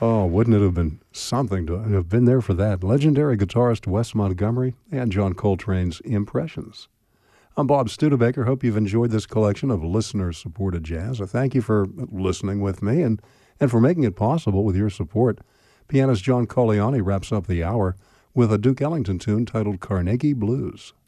Oh, wouldn't it have been something to have been there for that? Legendary guitarist Wes Montgomery and John Coltrane's Impressions. I'm Bob Studebaker. Hope you've enjoyed this collection of listener-supported jazz. I thank you for listening with me and for making it possible with your support. Pianist John Colleani wraps up the hour with a Duke Ellington tune titled Carnegie Blues.